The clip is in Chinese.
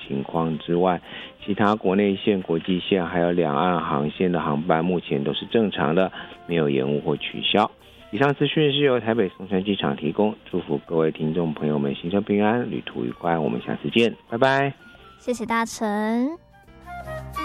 情况之外，其他国内线、国际线还有两岸航线的航班目前都是正常的，没有延误或取消。以上资讯是由台北松山机场提供，祝福各位听众朋友们行车平安，旅途愉快，我们下次见，拜拜。 谢谢大成。